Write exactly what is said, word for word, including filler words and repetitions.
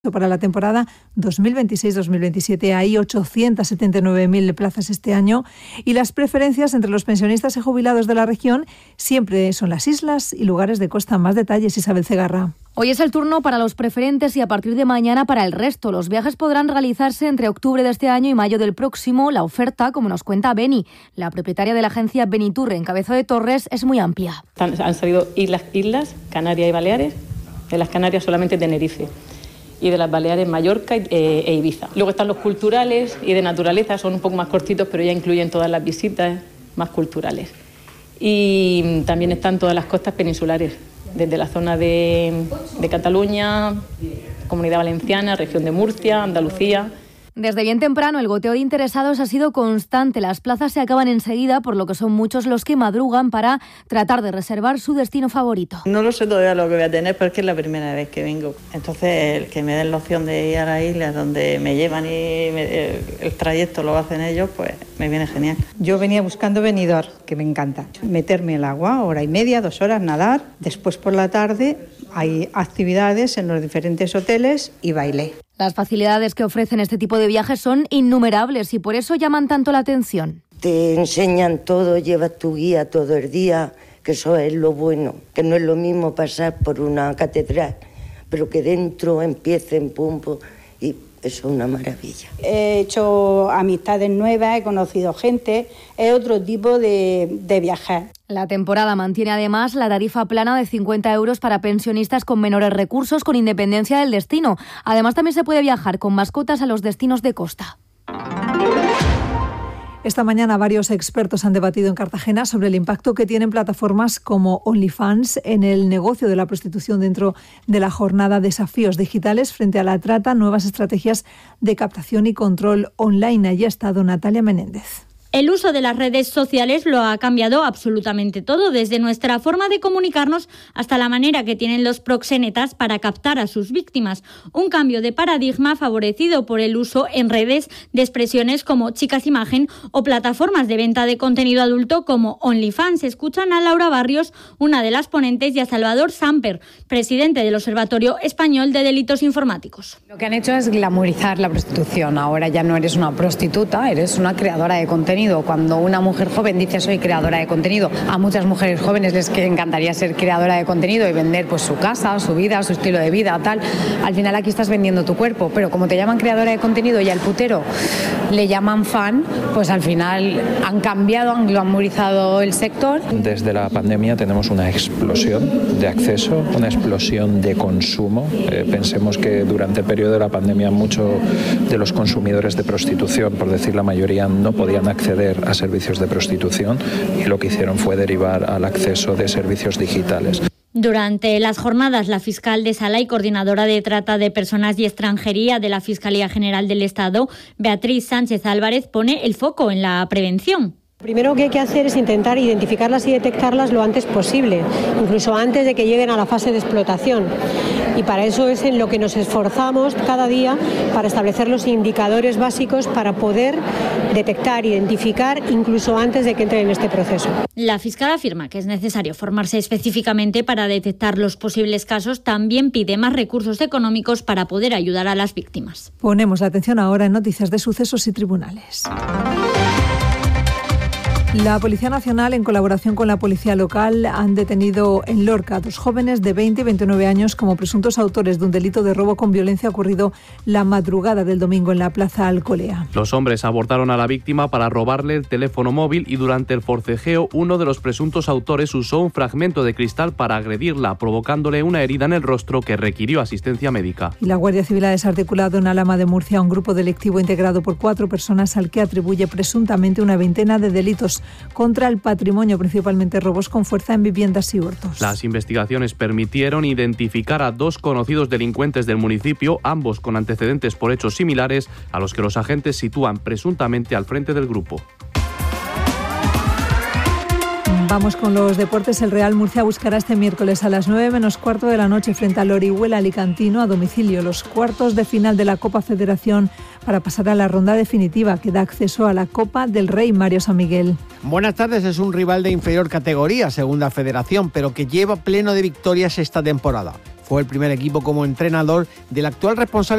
Para la temporada dos mil veintiséis dos mil veintisiete hay ochocientas setenta y nueve mil plazas este año y las preferencias entre los pensionistas y jubilados de la región siempre son las islas y lugares de costa. Más detalles, Isabel Cegarra. Hoy es el turno para los preferentes y a partir de mañana para el resto. Los viajes podrán realizarse entre octubre de este año y mayo del próximo. La oferta, como nos cuenta Beni, la propietaria de la agencia Benitur en Cabeza de Torres, es muy amplia. Han, han salido islas, islas, Canarias y Baleares. De las Canarias solamente Tenerife. Y de las Baleares, Mallorca e, e Ibiza. Luego están los culturales y de naturaleza, son un poco más cortitos, pero ya incluyen todas las visitas más culturales. Y también están todas las costas peninsulares, desde la zona de, de Cataluña, Comunidad Valenciana, región de Murcia, Andalucía. Desde bien temprano el goteo de interesados ha sido constante. Las plazas se acaban enseguida, por lo que son muchos los que madrugan para tratar de reservar su destino favorito. No lo sé todavía lo que voy a tener porque es la primera vez que vengo. Entonces, el que me den la opción de ir a la isla donde me llevan y me, el trayecto lo hacen ellos, pues me viene genial. Yo venía buscando Benidorm, que me encanta. Meterme al agua, hora y media, dos horas, nadar. Después por la tarde hay actividades en los diferentes hoteles y baile. Las facilidades que ofrecen este tipo de viajes son innumerables y por eso llaman tanto la atención. Te enseñan todo, llevas tu guía todo el día, que eso es lo bueno, que no es lo mismo pasar por una catedral, pero que dentro empiecen pum, pum, y eso es una maravilla. He hecho amistades nuevas, he conocido gente, es otro tipo de, de viajar. La temporada mantiene además la tarifa plana de cincuenta euros para pensionistas con menores recursos, con independencia del destino. Además, también se puede viajar con mascotas a los destinos de costa. Esta mañana varios expertos han debatido en Cartagena sobre el impacto que tienen plataformas como OnlyFans en el negocio de la prostitución dentro de la jornada Desafíos Digitales frente a la trata, nuevas estrategias de captación y control online. Allí ha estado Natalia Menéndez. El uso de las redes sociales lo ha cambiado absolutamente todo, desde nuestra forma de comunicarnos hasta la manera que tienen los proxenetas para captar a sus víctimas. Un cambio de paradigma favorecido por el uso en redes de expresiones como chicas imagen o plataformas de venta de contenido adulto como OnlyFans. Escuchan a Laura Barrios, una de las ponentes, y a Salvador Samper, presidente del Observatorio Español de Delitos Informáticos. Lo que han hecho es glamorizar la prostitución. Ahora ya no eres una prostituta, eres una creadora de contenido. Cuando una mujer joven dice soy creadora de contenido, a muchas mujeres jóvenes les encantaría ser creadora de contenido y vender pues su casa, su vida, su estilo de vida, tal. Al final aquí estás vendiendo tu cuerpo, pero como te llaman creadora de contenido y al putero le llaman fan, pues al final han cambiado, han glamorizado el sector. Desde la pandemia tenemos una explosión de acceso, una explosión de consumo. Eh, pensemos que durante el periodo de la pandemia muchos de los consumidores de prostitución, por decir la mayoría, no podían acceder a servicios de prostitución y lo que hicieron fue derivar al acceso de servicios digitales. Durante las jornadas, la fiscal de Sala y coordinadora de trata de personas y extranjería de la Fiscalía General del Estado, Beatriz Sánchez Álvarez, pone el foco en la prevención. Lo primero que hay que hacer es intentar identificarlas y detectarlas lo antes posible, incluso antes de que lleguen a la fase de explotación. Y para eso es en lo que nos esforzamos cada día, para establecer los indicadores básicos para poder detectar, identificar, incluso antes de que entren en este proceso. La fiscal afirma que es necesario formarse específicamente para detectar los posibles casos. También pide más recursos económicos para poder ayudar a las víctimas. Ponemos la atención ahora en noticias de sucesos y tribunales. La Policía Nacional, en colaboración con la Policía Local, han detenido en Lorca a dos jóvenes de veinte y veintinueve años como presuntos autores de un delito de robo con violencia ocurrido la madrugada del domingo en la Plaza Alcolea. Los hombres abordaron a la víctima para robarle el teléfono móvil y durante el forcejeo uno de los presuntos autores usó un fragmento de cristal para agredirla, provocándole una herida en el rostro que requirió asistencia médica. Y la Guardia Civil ha desarticulado en Alhama de Murcia a un grupo delictivo integrado por cuatro personas al que atribuye presuntamente una veintena de delitos contra el patrimonio, principalmente robos con fuerza en viviendas y huertos. Las investigaciones permitieron identificar a dos conocidos delincuentes del municipio, ambos con antecedentes por hechos similares, a los que los agentes sitúan presuntamente al frente del grupo. Vamos con los deportes. El Real Murcia buscará este miércoles a las nueve menos cuarto de la noche frente al Orihuela Alicantino a domicilio los cuartos de final de la Copa Federación para pasar a la ronda definitiva que da acceso a la Copa del Rey. Mario San Miguel. Buenas tardes. Es un rival de inferior categoría, Segunda Federación, pero que lleva pleno de victorias esta temporada. Fue el primer equipo como entrenador del actual responsable